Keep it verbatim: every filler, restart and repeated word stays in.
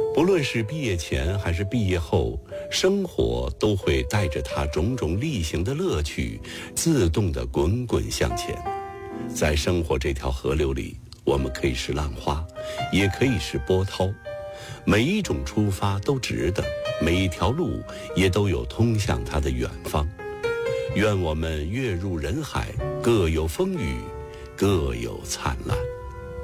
不论是毕业前还是毕业后，生活都会带着它种种例行的乐趣，自动地滚滚向前。在生活这条河流里，我们可以是浪花，也可以是波涛，每一种出发都值得，每一条路也都有通向它的远方。愿我们跃入人海，各有风雨，各有灿烂。